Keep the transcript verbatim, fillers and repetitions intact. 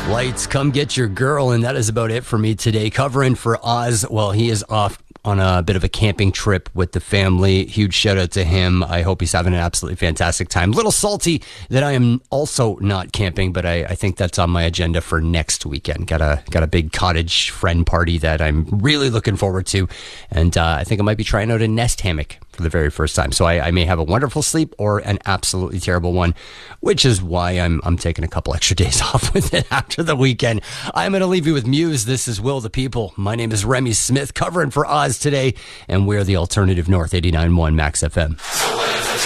Lights, come get your girl, and that is about it for me today. Covering for Oz, well, he is off on a bit of a camping trip with the family. Huge shout out to him. I hope he's having an absolutely fantastic time. Little salty that I am also not camping, but I, I think that's on my agenda for next weekend. Got a got a big cottage friend party that I'm really looking forward to, and uh, I think I might be trying out a nest hammock for the very first time. So I, I may have a wonderful sleep or an absolutely terrible one, which is why I'm I'm taking a couple extra days off with it after the weekend. I'm going to leave you with Muse. This is Will the People. My name is Remy Smith, covering for Oz today, and we're the Alternative North eighty-nine point one Max F M.